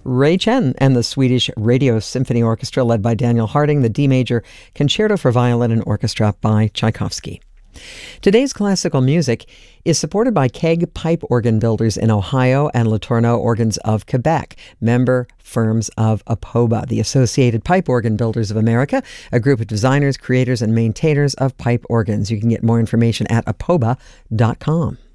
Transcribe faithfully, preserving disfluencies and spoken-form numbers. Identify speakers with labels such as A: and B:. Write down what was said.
A: Ray Chen and the Swedish Radio Symphony Orchestra led by Daniel Harding, the D major Concerto for Violin and Orchestra by Tchaikovsky. Today's classical music is supported by Keg Pipe Organ Builders in Ohio and Letourneau Organs of Quebec, member firms of APOBA, the Associated Pipe Organ Builders of America, a group of designers, creators, and maintainers of pipe organs. You can get more information at apoba dot com.